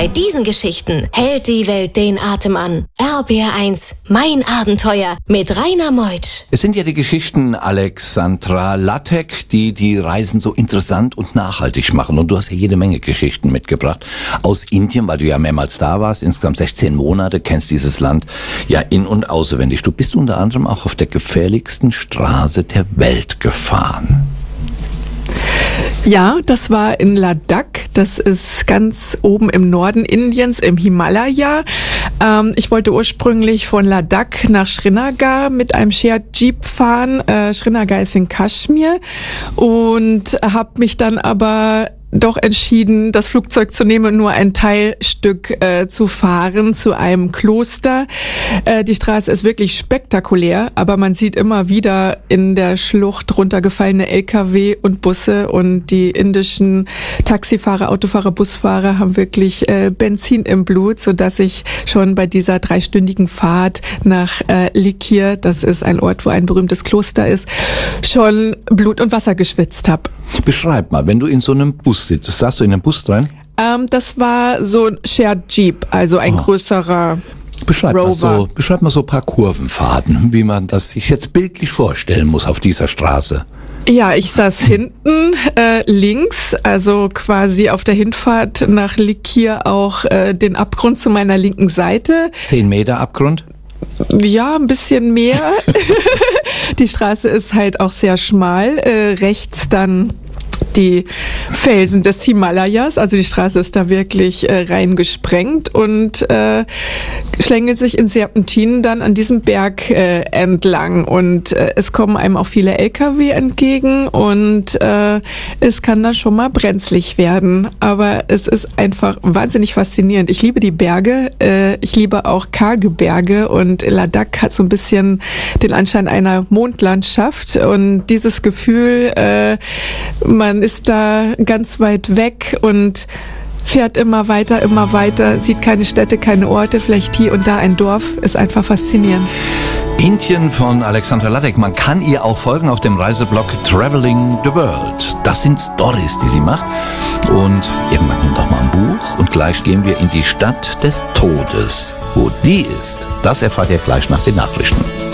Bei diesen Geschichten hält die Welt den Atem an. RBR1, mein Abenteuer mit Rainer Meutsch. Es sind ja die Geschichten Alexandra Lattek, die die Reisen so interessant und nachhaltig machen. Und du hast ja jede Menge Geschichten mitgebracht aus Indien, weil du ja mehrmals da warst. Insgesamt 16 Monate, kennst dieses Land ja in- und auswendig. Du bist unter anderem auch auf der gefährlichsten Straße der Welt gefahren. Ja, das war in Ladakh. Das ist ganz oben im Norden Indiens, im Himalaya. Ich wollte ursprünglich von Ladakh nach Srinagar mit einem Shared Jeep fahren. Srinagar ist in Kaschmir und habe mich dann aber doch entschieden, das Flugzeug zu nehmen und nur ein Teilstück zu fahren zu einem Kloster. Die Straße ist wirklich spektakulär, aber man sieht immer wieder in der Schlucht runtergefallene LKW und Busse, und die indischen Taxifahrer, Autofahrer, Busfahrer haben wirklich Benzin im Blut, sodass ich schon bei dieser 3-stündigen Fahrt nach Likir, das ist ein Ort, wo ein berühmtes Kloster ist, schon Blut und Wasser geschwitzt habe. Beschreib mal, wenn du in so einem Bus sitzt, saßt du in den Bus rein? Das war so ein Shared Jeep, also ein größerer Rover. Beschreib mal so ein paar Kurvenfahrten, wie man das sich jetzt bildlich vorstellen muss auf dieser Straße. Ja, ich saß hinten links, also quasi auf der Hinfahrt nach Likir auch den Abgrund zu meiner linken Seite. 10 Meter Abgrund? Ja, ein bisschen mehr. Die Straße ist halt auch sehr schmal. Rechts dann die Felsen des Himalayas, also die Straße ist da wirklich reingesprengt und schlängelt sich in Serpentinen dann an diesem Berg entlang, und es kommen einem auch viele LKW entgegen, und es kann dann schon mal brenzlig werden, aber es ist einfach wahnsinnig faszinierend. Ich liebe die Berge, ich liebe auch karge Berge, und Ladakh hat so ein bisschen den Anschein einer Mondlandschaft, und dieses Gefühl, man ist da ganz weit weg und fährt immer weiter, sieht keine Städte, keine Orte, vielleicht hier und da ein Dorf, ist einfach faszinierend. Indien von Alexandra Lattek. Man kann ihr auch folgen auf dem Reiseblog Traveling the World. Das sind Stories, die sie macht. Und irgendwann kommt auch mal ein Buch. Und gleich gehen wir in die Stadt des Todes. Wo die ist, das erfahrt ihr gleich nach den Nachrichten.